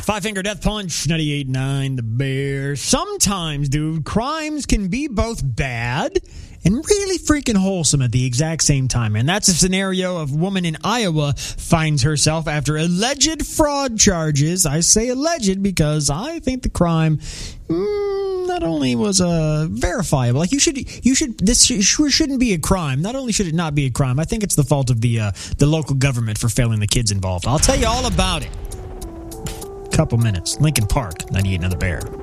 Five Finger Death Punch, 98.9 The Bear. Sometimes, dude, crimes can be both bad and really freaking wholesome at the exact same time. And that's a scenario of a woman in Iowa finds herself after alleged fraud charges. I say alleged because I think the crime not only was verifiable, like this shouldn't be a crime. Not only should it not be a crime, I think it's the fault of the local government for failing the kids involved. I'll tell you all about it. Couple minutes. Lincoln Park, 98 Another Bear.